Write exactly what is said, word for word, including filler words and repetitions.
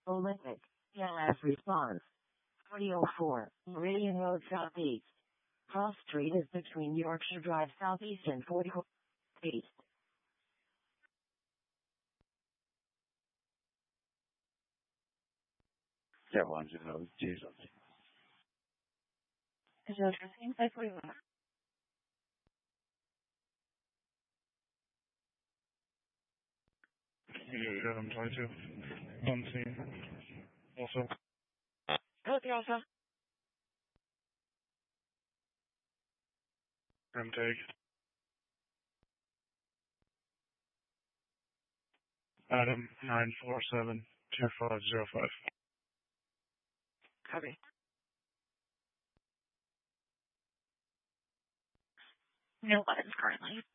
Olympic. E L F response. three oh four, Meridian Road Southeast. Cross Street is between Yorkshire Drive Southeast and forty-four East. Several hundred of Jesus. Is that the same place we were? seven twenty-two. Unseen. Also. Okay, also. Rim take. Adam nine four seven two five zero five. Copy. No buttons currently.